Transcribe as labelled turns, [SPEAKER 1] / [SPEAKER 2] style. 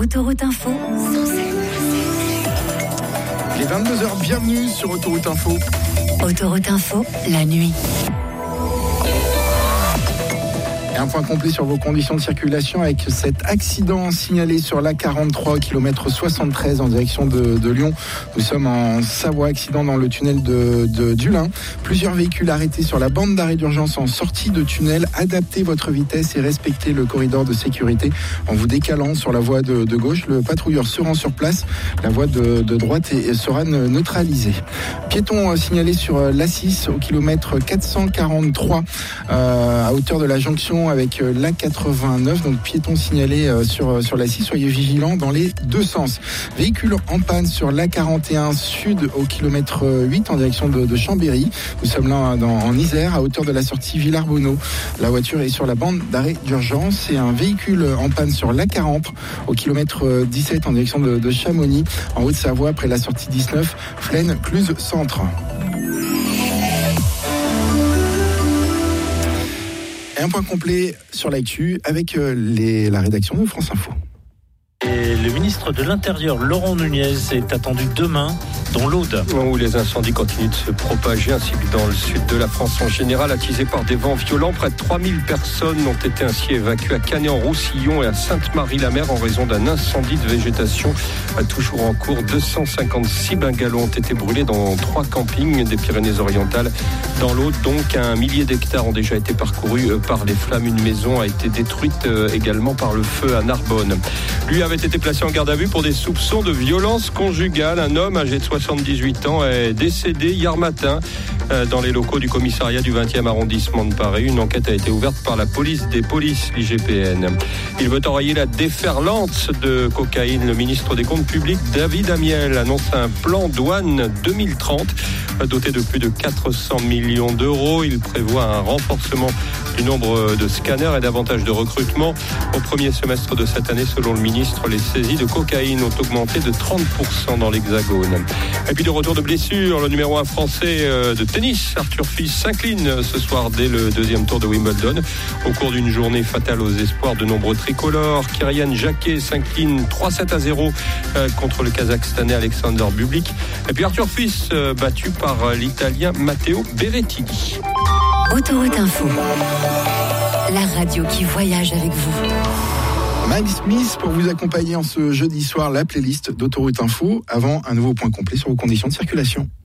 [SPEAKER 1] Autoroute Info.
[SPEAKER 2] Il est 22h, bienvenue sur Autoroute Info.
[SPEAKER 1] Autoroute Info, la nuit.
[SPEAKER 2] Et un point complet sur vos conditions de circulation avec cet accident signalé sur l'A43 km 73 en direction de Lyon. Nous sommes en Savoie, accident dans le tunnel de Dulin. Plusieurs véhicules arrêtés sur la bande d'arrêt d'urgence en sortie de tunnel. Adaptez votre vitesse et respectez le corridor de sécurité en vous décalant sur la voie de gauche. Le patrouilleur se rend sur place. La voie de droite sera neutralisée. Piéton signalé sur l'A6 au kilomètre 443 à hauteur de la jonction avec l'A89, donc piéton signalé sur l'A6, soyez vigilants dans les deux sens. Véhicule en panne sur l'A41 sud au kilomètre 8 en direction de Chambéry. Nous sommes là en Isère, à hauteur de la sortie Villars-Bonneau. La voiture est sur la bande d'arrêt d'urgence et un véhicule en panne sur l'A40 au kilomètre 17 en direction de Chamonix, en Haute-Savoie, après la sortie 19, Flaine, Cluse, Centre. Et un point complet sur l'actu avec la rédaction de France Info.
[SPEAKER 3] Et le ministre de l'Intérieur, Laurent Nunez, est attendu demain dans l'Aude.
[SPEAKER 4] Où les incendies continuent de se propager, ainsi que dans le sud de la France en général, attisés par des vents violents. Près de 3000 personnes ont été ainsi évacuées à Canet-en-Roussillon et à Sainte-Marie-la-Mer en raison d'un incendie de végétation toujours en cours. 256 bungalows ont été brûlés dans 3 campings des Pyrénées-Orientales. Dans l'Aude, donc, 1 millier d'hectares ont déjà été parcourus par les flammes. Une maison a été détruite également par le feu à Narbonne. Lui avait été placé en garde à vue pour des soupçons de violence conjugale. Un homme âgé de 78 ans est décédé hier matin dans les locaux du commissariat du 20e arrondissement de Paris. Une enquête a été ouverte par la police des polices, l'IGPN. Il veut enrayer la déferlante de cocaïne. Le ministre des Comptes publics, David Amiel, annonce un plan douane 2030 doté de plus de 400 millions d'euros. Il prévoit un renforcement du nombre de scanners et davantage de recrutement. Au premier semestre de cette année, selon le ministre, les saisies de cocaïne ont augmenté de 30% dans l'Hexagone. Et puis de retour de blessure, le numéro 1 français de tennis, Arthur Fils, s'incline ce soir dès le deuxième tour de Wimbledon. Au cours d'une journée fatale aux espoirs de nombreux tricolores, Kyrian Jacquet s'incline 3-7-0 contre le Kazakhstanais Alexander Bublik. Et puis Arthur Fils battu par l'Italien Matteo Berrettini.
[SPEAKER 1] Autoroute Info, la radio qui voyage avec vous.
[SPEAKER 2] Mike Smith pour vous accompagner en ce jeudi soir, la playlist d'Autoroute Info, avant un nouveau point complet sur vos conditions de circulation.